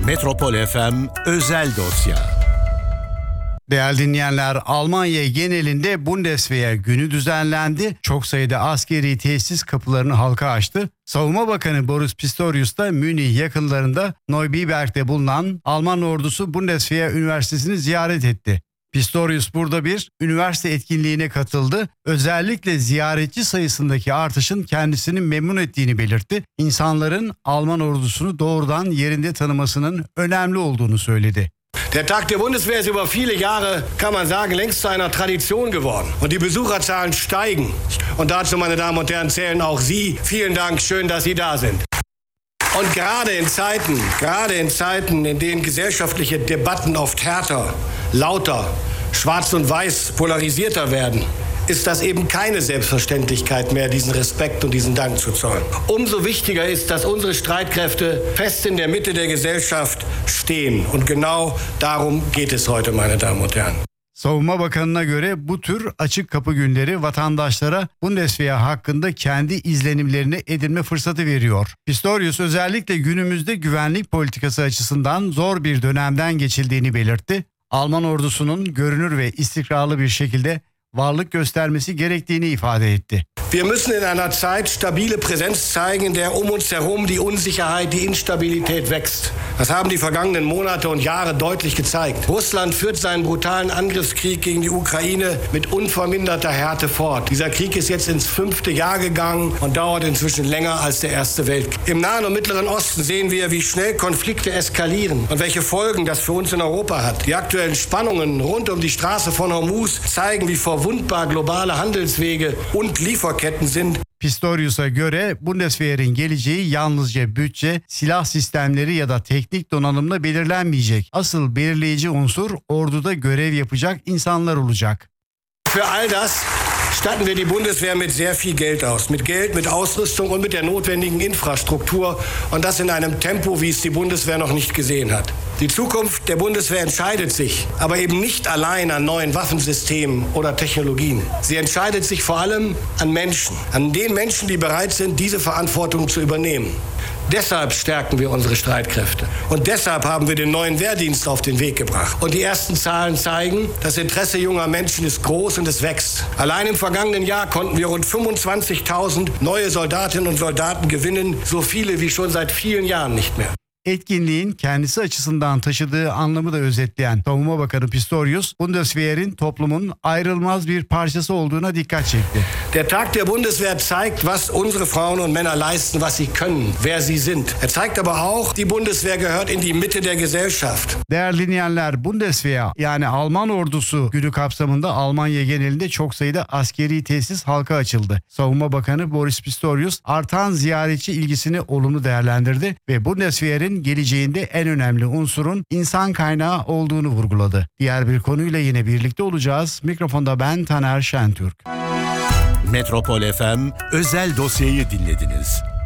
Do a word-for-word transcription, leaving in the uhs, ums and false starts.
Metropol F M Özel Dosya. Değerli dinleyenler, Almanya genelinde Bundeswehr günü düzenlendi. Çok sayıda askeri tesis kapılarını halka açtı. Savunma Bakanı Boris Pistorius da Münih yakınlarında Neubiberg'de bulunan Alman ordusu Bundeswehr Üniversitesi'ni ziyaret etti. Pistorius burada bir üniversite etkinliğine katıldı. Özellikle ziyaretçi sayısındaki artışın kendisini memnun ettiğini belirtti. İnsanların Alman ordusunu doğrudan yerinde tanımasının önemli olduğunu söyledi. Der Tag der Bundeswehr ist über viele Jahre, kann man sagen, längst zu einer Tradition geworden. Und die Besucherzahlen steigen. Und dazu, meine Damen und Herren, zählen auch Sie. Vielen Dank, schön, dass Sie da sind. Und gerade in Zeiten, gerade in Zeiten, in denen gesellschaftliche Debatten oft härter, lauter, schwarz und weiß polarisierter werden, ist das eben keine Selbstverständlichkeit mehr, diesen Respekt und diesen Dank zu zollen. Umso wichtiger ist, dass unsere Streitkräfte fest in der Mitte der Gesellschaft stehen. Und genau darum geht es heute, meine Damen und Herren. Savunma Bakanı'na göre bu tür açık kapı günleri vatandaşlara Bundeswehr hakkında kendi izlenimlerini edinme fırsatı veriyor. Pistorius özellikle günümüzde güvenlik politikası açısından zor bir dönemden geçildiğini belirtti. Alman ordusunun görünür ve istikrarlı bir şekilde varlık göstermesi gerektiğini ifade etti. Wir müssen in einer Zeit stabile Präsenz zeigen, in der um uns herum die Unsicherheit, die Instabilität wächst. Das haben die vergangenen Monate und Jahre deutlich gezeigt. Russland führt seinen brutalen Angriffskrieg gegen die Ukraine mit unverminderter Härte fort. Dieser Krieg ist jetzt ins fünfte Jahr gegangen und dauert inzwischen länger als der Erste Weltkrieg. Im Nahen und Mittleren Osten sehen wir, wie schnell Konflikte eskalieren und welche Folgen das für uns in Europa hat. Die aktuellen Spannungen rund um die Straße von Hormuz zeigen, wie verwundbar globale Handelswege und Lieferketten sind. Pistorius'a göre Bundeswehr'in geleceği yalnızca bütçe, silah sistemleri ya da teknik donanımla belirlenmeyecek. Asıl belirleyici unsur orduda görev yapacak insanlar olacak. Für all das statten wir die Bundeswehr mit sehr viel Geld aus. Mit Geld, mit Ausrüstung und mit der notwendigen Infrastruktur. Und das in einem Tempo, wie es die Bundeswehr noch nicht gesehen hat. Die Zukunft der Bundeswehr entscheidet sich, aber eben nicht allein an neuen Waffensystemen oder Technologien. Sie entscheidet sich vor allem an Menschen. An den Menschen, die bereit sind, diese Verantwortung zu übernehmen. Deshalb stärken wir unsere Streitkräfte. Und deshalb haben wir den neuen Wehrdienst auf den Weg gebracht. Und die ersten Zahlen zeigen, das Interesse junger Menschen ist groß und es wächst. Allein im vergangenen Jahr konnten wir rund fünfundzwanzigtausend neue Soldatinnen und Soldaten gewinnen, so viele wie schon seit vielen Jahren nicht mehr. Etkinliğin kendisi açısından taşıdığı anlamı da özetleyen Savunma Bakanı Pistorius, Bundeswehr'in toplumun ayrılmaz bir parçası olduğuna dikkat çekti. Der Tag der Bundeswehr zeigt, was unsere Frauen und Männer leisten, was sie können, wer sie sind. Er zeigt aber auch, die Bundeswehr gehört in die Mitte der Gesellschaft. Değerli dinleyenler, Bundeswehr yani Alman ordusu günü kapsamında Almanya genelinde çok sayıda askeri tesis halka açıldı. Savunma Bakanı Boris Pistorius artan ziyaretçi ilgisini olumlu değerlendirdi ve Bundeswehr'in geleceğinde en önemli unsurun insan kaynağı olduğunu vurguladı. Diğer bir konuyla yine birlikte olacağız. Mikrofonda ben Taner Şentürk. Metropol F M Özel Dosya'yı dinlediniz.